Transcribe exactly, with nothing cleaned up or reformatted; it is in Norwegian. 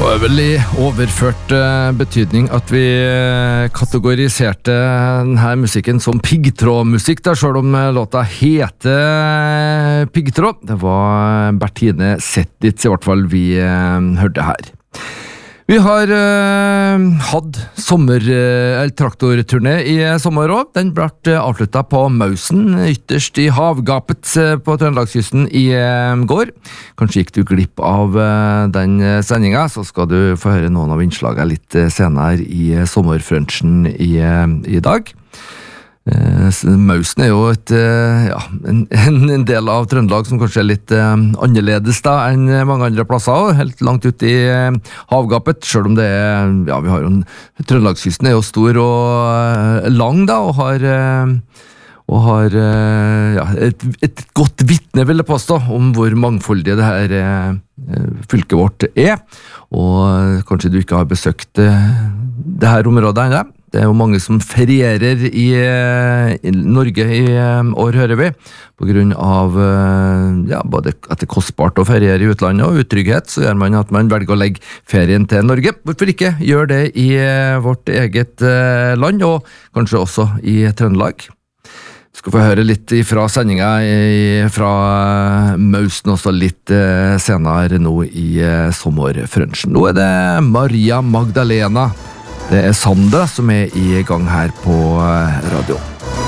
var vel i overført uh, betydning at vi uh, kategoriserte denne musikken som piggtrådmusikk, da, selv om uh, låta heter uh, Piggtråd. Det var Bertine Zetlitz i hvert fall vi uh, hørte her. Vi har uh, hatt sommer, uh, traktorturné i uh, sommer også. Den ble uh, avsluttet på Mausen, ytterst i havgapet uh, på Trøndelagskysten i uh, går. Kanskje gikk du glipp av uh, den uh, sendingen, så skal du få høre noen av innslagene litt uh, senere i uh, sommerfrunchen i, uh, i dag. Uh, Mausen er jo et, uh, ja, en, en del av Trøndelag som kanskje er litt uh, annerledes da enn mange andre plasser, helt langt ut i uh, havgapet, selv om det er, ja, vi har jo en, Trøndelagskysten er jo stor og uh, lang da, og har, uh, og har uh, ja, et, et godt vittne, vil jeg påstå, om hvor mangfoldig det her uh, fylket vårt er, og uh, kanskje du ikke har besøkt uh, det her området ennå. Det er jo mange som ferierer i, i Norge i år, hører vi, på grunn av ja, både at det er kostbart å feriere i utlandet og utrygghet, så gjør man at man velger å legge ferien til Norge. Hvorfor ikke gjøre det i vårt eget land, og kanskje også i Trøndelag? Vi skal få høre litt fra sendingen fra Mausen også litt senere nå i sommerfrunchen. Nå er det Maria Magdalena. Det er Sande som er i gang her på radio.